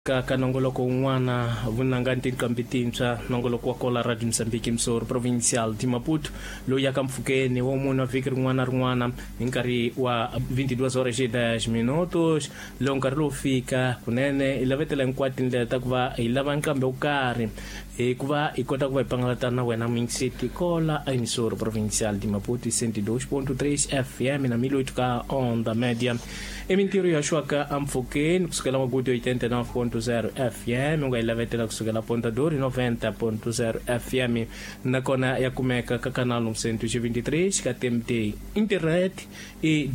ka nongoloko un'wana vunanga tinqambi tintshwa nongoloko wa kola Radio Msambiki Msori Provincial di Maputo loyi aka mpfhukeni wa mune wa vhiki rin'wana na rin'wana hi nkarhi wa 22 horas e 10 minutos lowu nkarhi lowu fika kunene hi lavetela hinkwato tindlela ta ku va hi lava nqambi wo karhi ku va hi kota ku va hi pangalatana na wena Mingcity kola eMsori Provincial di Maputo 102.3 FM na 1008 ka on the media emintirho ya xwaka ampfhukeni kusukela Maputo 89.0 FM nga ilavetela kusukela Pontadori 90.0 FM nakona ya kumeka ka kanal 123 ka TMT internet e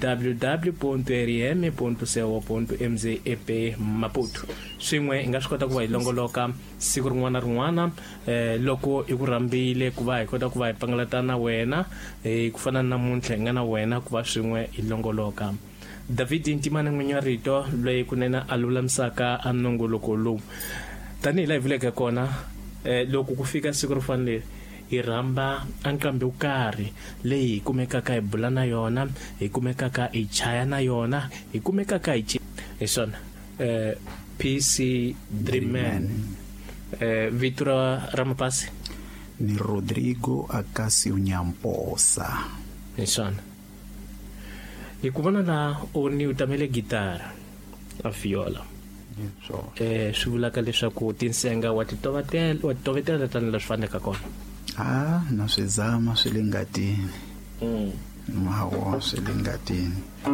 www.rm.co.mz EP Maputo swin'we nga swi kota ku va ilongoloka siku rin'wana rin'wana loko i ku rambile ku va hi kota ku va hi pangalatana na wena ku fana na namuntlha hi nga na wena ku va swin'we ilongoloka David Ntimane n'winyi rito loyi kunena alulamisaka anongoloko lowu tani live leka kona loko ku fika siku ro fanele hi rhamba anqambi wo karhi leyi kumekaka hi bula na yona hi kumekaka hi chaya na yona hi kumekaka hi swona PC Dreamman vito ra mapasi ni Rodrigo Acasio Nyamposa swona hi ku vona la o ni utamele gitara a viola swi vulaka leswaku tinsenga wa titovetela tani leswi faneka kona na swi zama swi le ngatini mawo swi le ngatini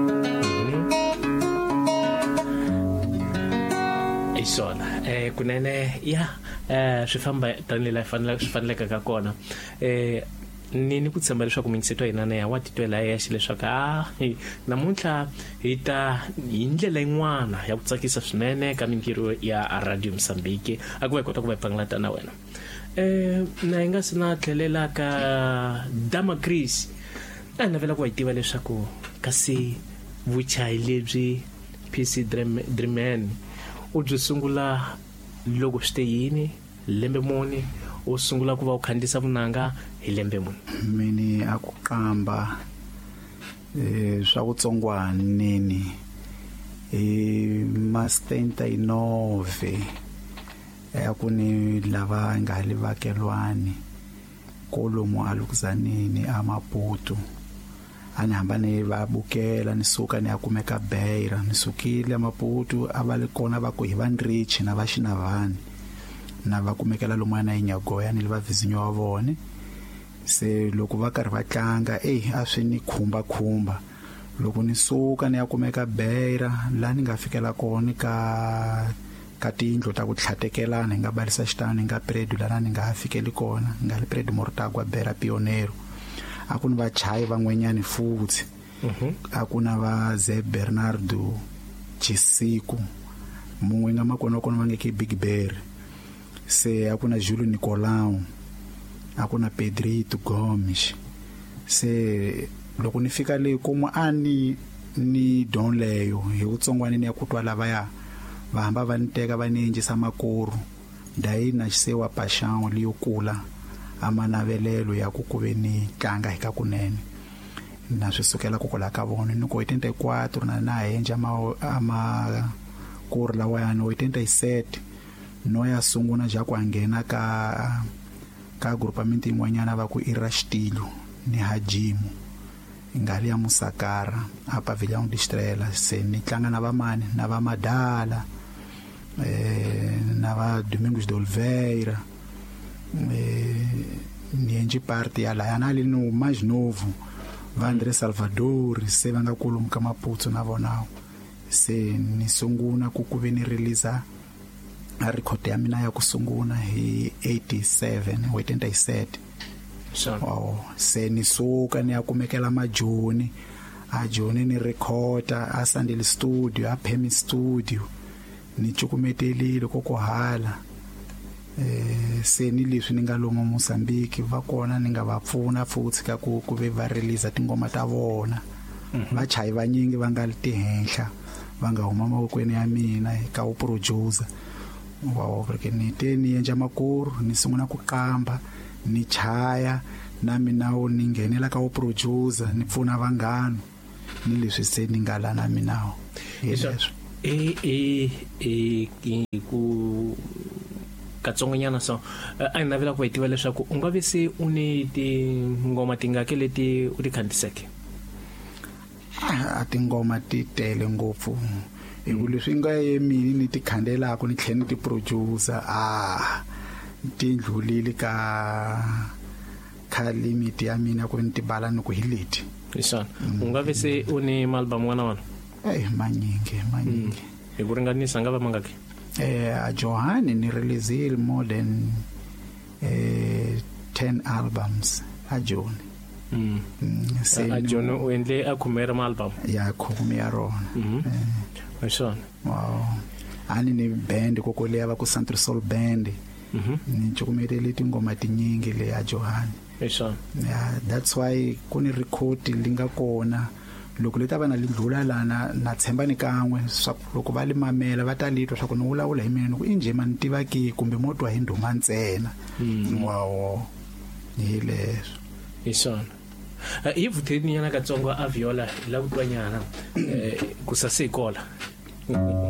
isona kunene ya swi famba tani la swi faneleka ka kona ni ku tshemba leswaku Mingcity wa hina ya wa titwela yexe leswaku namuntlha hi ta hi ndlela yin'wana ya ku tsakisa swinene ka mintirho ya Radio Msambiki a ku va kota ku va pangalata na wena na hi nga sina tlhelela ka Dama Chris a navela ku va tiva leswaku kasi vuchayi lebyi PC Dreamman u byi sungula loko swi te yini lembe muni u sungula ku va u khandisa vunanga hi lembe muni mini a ku qamba swa vutsongwana nini mastenta inove ya ku ni lava nga le vakelwani kolomo alukuzanini a Maputo ani hambane va bukela ni suka ni ya kumeka Beira ni sukile Maputo avale kona va ku hi van rich na va xinavani na va kumekela lomwana eNyagoya ni va vizinyo wa vone se loko va karhi va tlanga a swi ni khumba loko ni suka ni ya kumeka Beira la ni nga fikela kona ka tindlo ta ku tlhatekelana hi nga balisa xitani nga Predu la ni nga fikeli kona nga le Predu Mortagua Beira Pionero a ku ni va chayi van'wenyani futhi a ku na va Ze Bernardo Chisiku mun'we nga makona va nge ke Big Bear se a ku na Julio Nicolau a ku na Pedrito Gomes se loko ni fika le kuma ani ni don leyo hi utsongwana ni ya kutwa lava ya va hamba va niteka va ninjisa makuru dai na xisewa paxão liyo kula amanavelelo ya ku kuveni tlanga hi ka kunene na swisukela ku kula ka vona ni ko 84 na henja ama kuru lawa ya no 87 no ya sunguna ja ku angena ka grupamenti in'wanyana va ku Irastilo ni Hajimu ngali ya Musakara apa Vilhão de Estrela se ni tlanga na va mani na va Madala na va Domingos de Oliveira ni enji parte ya la yana ali no mais novo va André Salvador se va nga kulumu ka Maputo na vona se ni sunguna ku veni release a record ya mina ya ku sunguna hi 87 se ni suka ni ya kumekela majoni a Joni ni recorda a Sandile Studio a Pemi Studio ni cukumetelile ko hala se ni leswi ni nga lomo Mozambique va kona ni nga va pfuna futhi ka ku ve va release tingoma ta vona va chayi va nyingi va nga ti henhla va nga huma mavokweni ya mina ka u producer porque ni te ni enja makuru ni sunguna ku qamba ni chaya na mina ni ngenela ka u producer ni pfuna vanghana ni leswi se ni nga la na mina leswi katsongonyana so a ni navela ku va tiva leswaku u nga ve se u ni tingoma tingaki leti u ti khandiseke? A tingoma ti tele ngopfu hiku leswi nga yemini ni ti khandelaka ni tlhela ni ti producer ti ndlulile ka limit ya mina ku ni ti bala ni ku hi leti. Isana u nga ve se u ni album wana manyingi hi ku ringanisa nga va mangaki? A Johani ni release more than 10 albums a John. A John u endle a khumera ma album ya khumera rona. Isana wow ani ni band kokole ava ku Central Soul Band ni chukumetele tingoma tinyingi le a Johani. Isana yeah, that's why kuni record linga kona loko leta vana lindlula lana na tshemba ni kan'we swa loko va limamela va ta litwa swa ku ni vulavula hi mina ku inje mani tivaki kumbe motwa hi ndhuma ntsena. Wow hi leswo. Isana hi vutheni yana katsongo a Viola la ku twanyana ku sasikola